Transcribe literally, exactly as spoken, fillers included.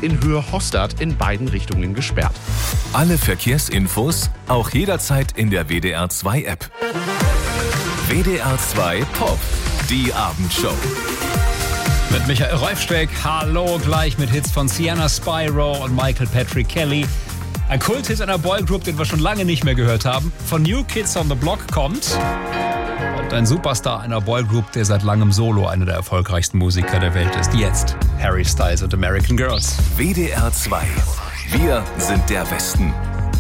ist in Höhe Hostad in beiden Richtungen gesperrt. Alle Verkehrsinfos auch jederzeit in der W D R zwei App. W D R zwei Pop, die Abendshow. Mit Michael Reufsteck, hallo, gleich mit Hits von Sienna Spyro und Michael Patrick Kelly. Ein Kulthit einer Boygroup, den wir schon lange nicht mehr gehört haben. Von New Kids on the Block kommt. Und ein Superstar einer Boygroup, der seit langem solo einer der erfolgreichsten Musiker der Welt ist. Jetzt Harry Styles und American Girls. W D R zwei. Wir sind der Westen.